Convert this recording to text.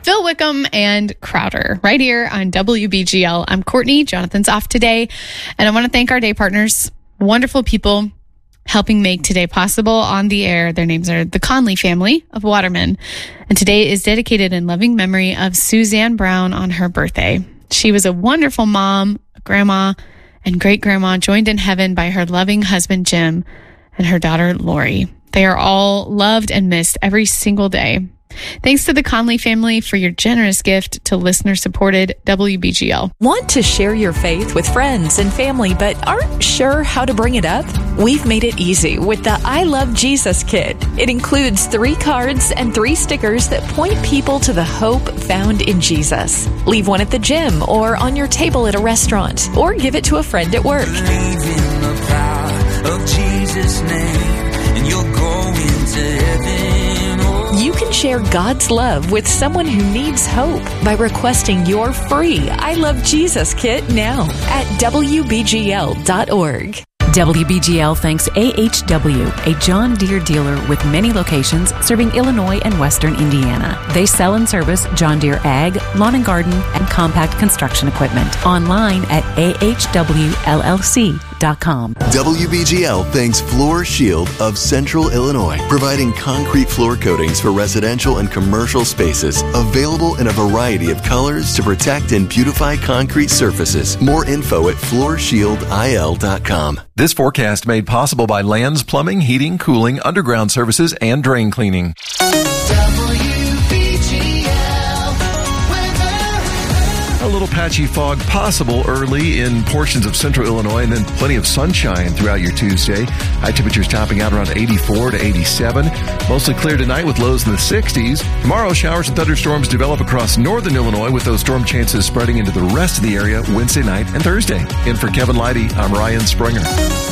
Phil Wickham and Crowder right here on WBGL. I'm Courtney. Jonathan's off today. And I want to thank our day partners, wonderful people helping make today possible on the air. Their names are the Conley family of Waterman. And today is dedicated in loving memory of Suzanne Brown on her birthday. She was a wonderful mom, a grandma, and great-grandma, joined in heaven by her loving husband, Jim, and her daughter, Lori. They are all loved and missed every single day. Thanks to the Conley family for your generous gift to listener-supported WBGL. Want to share your faith with friends and family, but aren't sure how to bring it up? We've made it easy with the I Love Jesus Kit. It includes 3 cards and 3 stickers that point people to the hope found in Jesus. Leave one at the gym or on your table at a restaurant, or give it to a friend at work. Believe in the power of Jesus' name, and you're going to heaven. You can share God's love with someone who needs hope by requesting your free I Love Jesus Kit now at WBGL.org. WBGL thanks AHW, a John Deere dealer with many locations serving Illinois and Western Indiana. They sell and service John Deere ag, lawn and garden, and compact construction equipment. Online at ahwllc.com. WBGL thanks Floor Shield of Central Illinois, providing concrete floor coatings for residential and commercial spaces, available in a variety of colors to protect and beautify concrete surfaces. More info at floorshieldil.com. This forecast made possible by Lands Plumbing, Heating, Cooling, Underground Services, and Drain Cleaning. A little patchy fog possible early in portions of central Illinois, and then plenty of sunshine throughout your Tuesday. High temperatures topping out around 84 to 87. Mostly clear tonight with lows in the 60s. Tomorrow, showers and thunderstorms develop across northern Illinois, with those storm chances spreading into the rest of the area Wednesday night and Thursday. In for Kevin Leidy, I'm Ryan Springer.